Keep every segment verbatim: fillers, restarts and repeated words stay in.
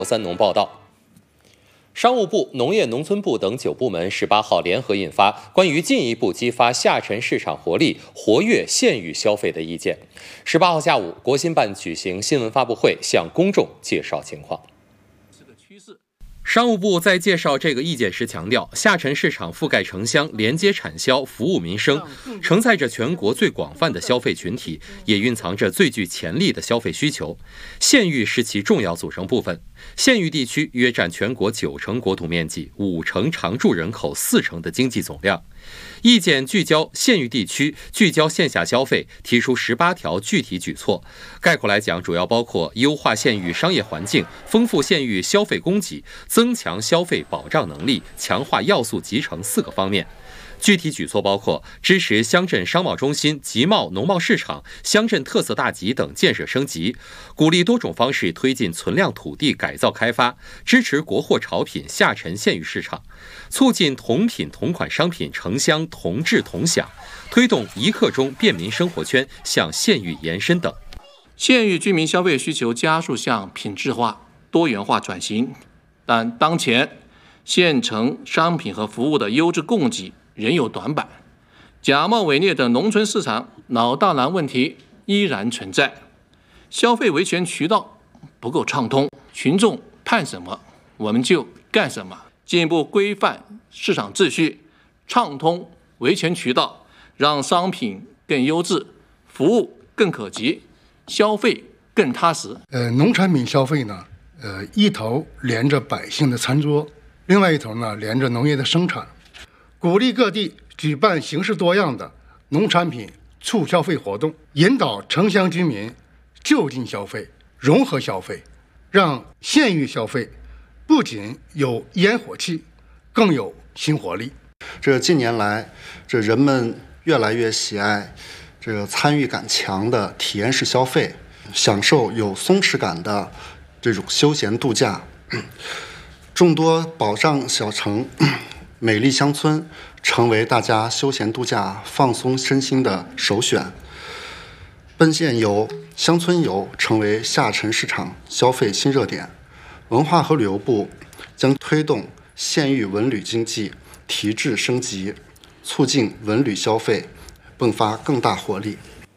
三农报道，商务部、农业农村部等九部门十八号联合印发关于进一步激发下沉市场活力、活跃县域消费的意见。十八号下午，国新办举行新闻发布会，向公众介绍情况。商务部在介绍这个意见时强调，下沉市场覆盖城乡，连接产销，服务民生，承载着全国最广泛的消费群体，也蕴藏着最具潜力的消费需求。县域是其重要组成部分。县域地区约占全国九成国土面积、五成常住人口、四成的经济总量。意见聚焦县域地区，聚焦线下消费，提出十八条具体举措。概括来讲，主要包括优化县域商业环境，丰富县域消费供给，增强消费保障能力，强化要素集成四个方面。具体举措包括支持乡镇商贸中心、集贸农贸市场、乡镇特色大集等建设升级，鼓励多种方式推进存量土地改造开发，支持国货潮品下沉县域市场，促进同品同款商品城乡同质同享，推动一刻钟便民生活圈向县域延伸等。 县域居民消费需求加速向品质化、多元化转型，但当前县城商品和服务的优质供给仍有短板，假冒伪劣等农村市场老大难问题依然存在，消费维权渠道不够畅通，群众盼什么我们就干什么。进一步规范市场秩序，畅通维权渠道，让商品更优质，服务更可及，消费更踏实。 呃，农产品消费呢，呃，一头连着百姓的餐桌，另外一头呢连着农业的生产。鼓励各地举办形式多样的农产品促消费活动，引导城乡居民就近消费、融合消费，让县域消费不仅有烟火气，更有新活力。 这近年来，这人们越来越喜爱这个参与感强的体验式消费，享受有松弛感的这种休闲度假。众多保障小城、美丽乡村成为大家休闲度假、放松身心的首选。奔县游、乡村游成为下沉市场消费新热点。文化和旅游部将推动县域文旅经济提质升级，促进文旅消费迸发更大活力。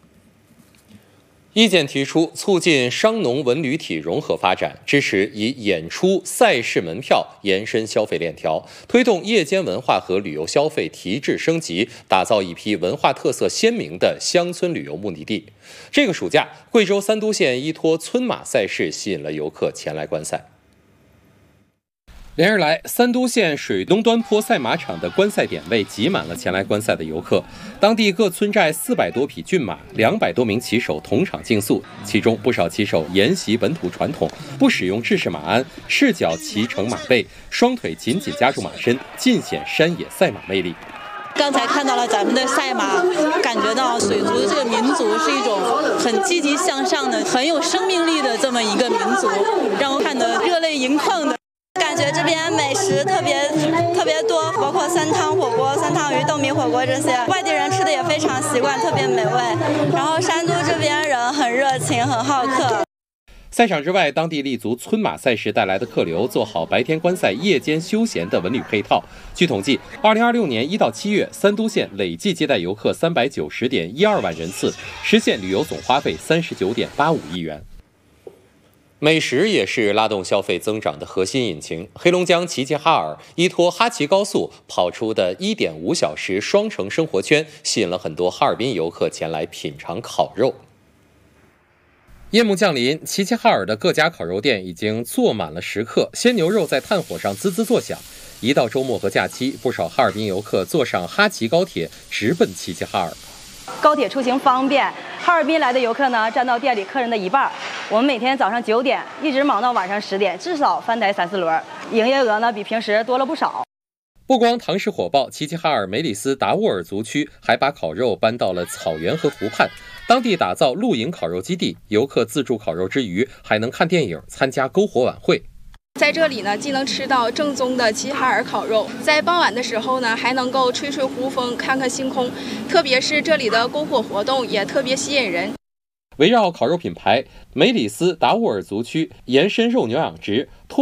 意见提出，促进商农文旅体融合发展，支持以演出、赛事门票延伸消费链条，推动夜间文化和旅游消费提质升级，打造一批文化特色鲜明的乡村旅游目的地。这个暑假，贵州三都县依托村马赛事吸引了游客前来观赛。连日来，三都县水东端坡赛马场的观赛点位挤满了前来观赛的游客。当地各村寨四百多匹骏马，两百多名骑手同场竞速，其中不少骑手沿袭本土传统，不使用制式马鞍，赤脚骑乘马背，双腿紧紧夹住马身，尽显山野赛马魅力。 刚才看到了咱们的赛马，感觉到水族这个民族是一种很积极向上的、很有生命力的这么一个民族，让我看得热泪盈眶的。 感觉这边美食特别特别多，包括三汤火锅、三汤鱼、豆米火锅这些，外地人吃的也非常习惯，特别美味。然后山都这边人很热情，很好客。 赛场之外，当地立足村马赛事带来的客流，做好白天观赛、夜间休闲的文旅配套。据统计，二零二六年一到七月，三都县累计接待游客三百九十点一二万人次，实现旅游总花费三十九点八五亿元。美食也是拉动消费增长的核心引擎。黑龙江齐齐哈尔依托哈齐高速跑出的一点五小时双城生活圈，吸引了很多哈尔滨游客前来品尝烤肉。夜幕降临，齐齐哈尔的各家烤肉店已经坐满了食客，鲜牛肉在炭火上滋滋作响。一到周末和假期，不少哈尔滨游客坐上哈齐高铁直奔齐齐哈尔。 高铁出行方便，哈尔滨来的游客呢占到店里客人的一半。我们每天早上九点一直忙到晚上十点，至少翻台三四轮，营业额呢比平时多了不少。 不光堂食火爆，齐齐哈尔梅里斯达斡尔族区还把烤肉搬到了草原和湖畔，当地打造露营烤肉基地，游客自助烤肉之余，还能看电影、参加篝火晚会。 在这里呢，既能吃到正宗的齐齐哈尔烤肉，在傍晚的时候呢，还能够吹吹湖风，看看星空。特别是这里的篝火活动也特别吸引人。 围绕烤肉品牌梅里斯达斡尔族区延伸肉牛养殖。